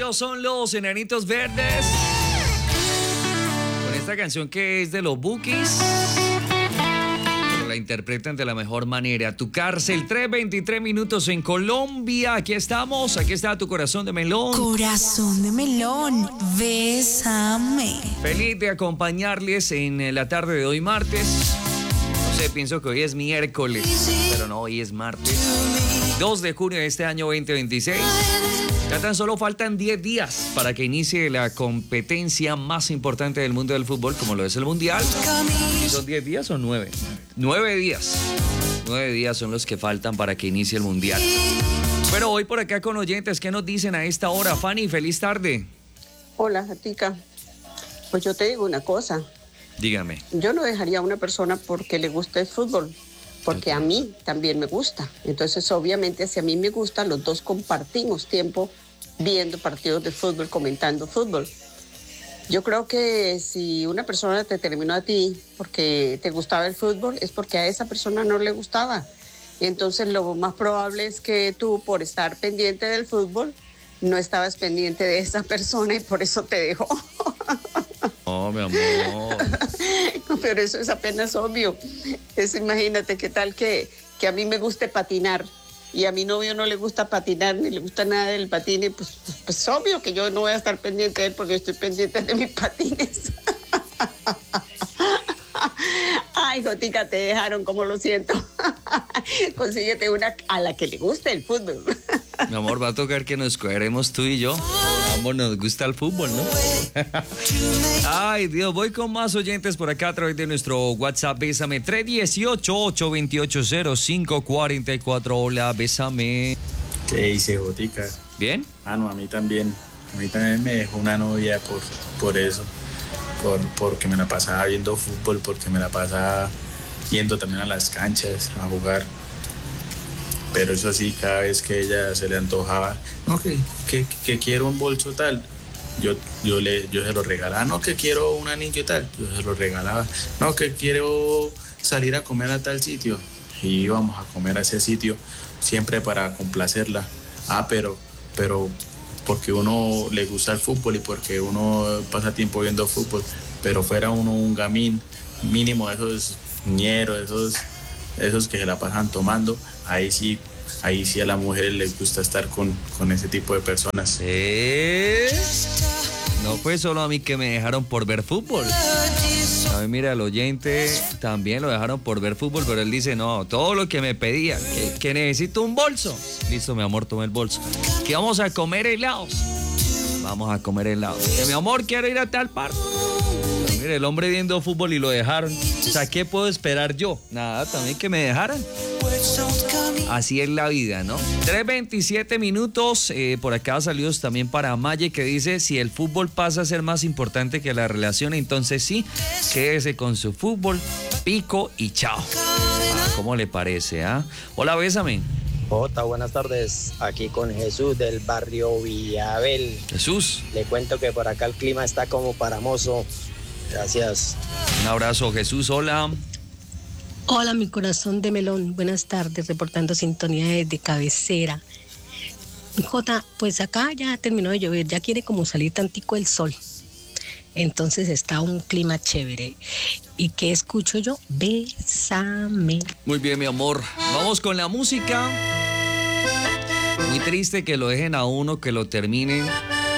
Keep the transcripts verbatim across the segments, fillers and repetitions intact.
Ellos son los Enanitos Verdes. Con esta canción que es de los Bukis. Pero la interpretan de la mejor manera. Tu cárcel, tres veintitrés minutos en Colombia. Aquí estamos. Aquí está tu corazón de melón. Corazón de melón, bésame. Feliz de acompañarles en la tarde de hoy martes. No sé, pienso que hoy es miércoles, pero no, hoy es martes. dos de junio de este año veinte veintiséis. Ya tan solo faltan diez días para que inicie la competencia más importante del mundo del fútbol, como lo es el Mundial. ¿Y son diez días o nueve? nueve días. nueve días son los que faltan para que inicie el Mundial. Pero hoy por acá con oyentes, ¿qué nos dicen a esta hora? Fanny, feliz tarde. Hola, Jatica. Pues yo te digo una cosa. Dígame. Yo no dejaría a una persona porque le gusta el fútbol, porque a mí también me gusta. Entonces, obviamente, si a mí me gusta, los dos compartimos tiempo viendo partidos de fútbol, comentando fútbol. Yo creo que si una persona te terminó a ti porque te gustaba el fútbol, es porque a esa persona no le gustaba. Entonces, lo más probable es que tú, por estar pendiente del fútbol, no estabas pendiente de esa persona y por eso te dejó. Oh, mi amor. Pero eso es apenas obvio. Es, imagínate qué tal que, que a mí me guste patinar y a mi novio no le gusta patinar ni le gusta nada del patine, pues, pues, pues obvio que yo no voy a estar pendiente de él porque estoy pendiente de mis patines. Ay, Jotica, te dejaron, como lo siento. Consíguete una a la que le guste el fútbol. Mi amor, va a tocar que nos cogeremos tú y yo. Ambos nos gusta el fútbol, ¿no? Ay, Dios, voy con más oyentes por acá a través de nuestro WhatsApp. Bésame, tres uno ocho, ocho dos ocho, cero cinco cuatro cuatro. Hola, bésame. ¿Qué dice, Jotica? ¿Bien? Ah, no, a mí también. A mí también me dejó una novia por, por eso. Por, porque me la pasaba viendo fútbol, porque me la pasaba yendo también a las canchas a jugar. Pero eso sí, cada vez que ella se le antojaba, no, que, que, que quiero un bolso tal, yo, yo, le, yo se lo regalaba. No, que quiero un anillo tal, yo se lo regalaba. No, que quiero salir a comer a tal sitio. Y íbamos a comer a ese sitio siempre para complacerla. Ah, pero, pero porque uno le gusta el fútbol y porque uno pasa tiempo viendo fútbol, pero fuera uno un gamín, mínimo esos ñeros, esos, esos que se la pasan tomando, ahí sí, ahí sí a las mujeres les gusta estar con, con ese tipo de personas. ¿Eh? No fue solo a mí que me dejaron por ver fútbol. A mí, mira, el oyente también lo dejaron por ver fútbol, pero él dice, no, todo lo que me pedía, que, que necesito un bolso. Listo, mi amor, toma el bolso. Que vamos a comer helados. Vamos a comer helados. Que mi amor, quiero ir a tal parte. Pero mire, el hombre viendo fútbol y lo dejaron. O sea, ¿qué puedo esperar yo? Nada, también que me dejaran. Así es la vida, ¿no? tres veintisiete minutos. Eh, por acá saludos también para Maye, que dice, si el fútbol pasa a ser más importante que la relación, entonces sí, quédese con su fútbol, pico y chao. Ah, ¿cómo le parece, ah? Hola, bésame. Jota, buenas tardes. Aquí con Jesús del barrio Villabel. Jesús. Le cuento que por acá el clima está como para mozo. Gracias. Un abrazo, Jesús. Hola. Hola, mi corazón de melón. Buenas tardes, reportando sintonía desde cabecera. Jota, pues acá ya terminó de llover, ya quiere como salir tantico el sol. Entonces está un clima chévere. ¿Y qué escucho yo? Bésame. Muy bien, mi amor. Vamos con la música. Muy triste que lo dejen a uno, que lo terminen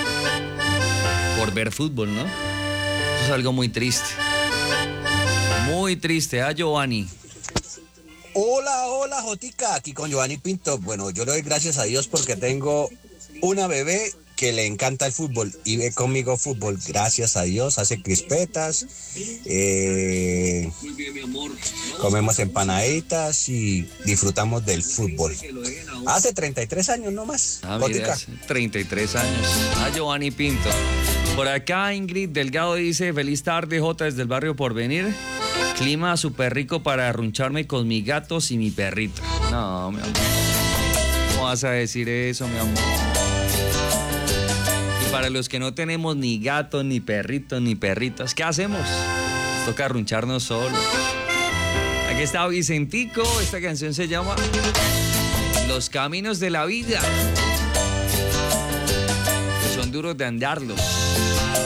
por ver fútbol, ¿no? Eso es algo muy triste. Muy triste, ¿ah, Giovanni? Hola, hola, Jotica, aquí con Giovanni Pinto. Bueno, yo le doy gracias a Dios porque tengo una bebé que le encanta el fútbol y ve conmigo fútbol. Gracias a Dios, hace crispetas, eh, comemos empanaditas y disfrutamos del fútbol. Hace treinta y tres años nomás. Ah, mira, hace treinta y tres años. Ah, Giovanni Pinto. Por acá Ingrid Delgado dice, feliz tarde, Jota, desde el barrio Porvenir. Clima súper rico para arruncharme con mis gatos y mi perrito. No, mi amor. ¿Cómo vas a decir eso, mi amor? Y para los que no tenemos ni gatos, ni perritos, ni perritas, ¿qué hacemos? Nos toca arruncharnos solos. Aquí está Vicentico. Esta canción se llama Los Caminos de la Vida. Son de duros de andarlos.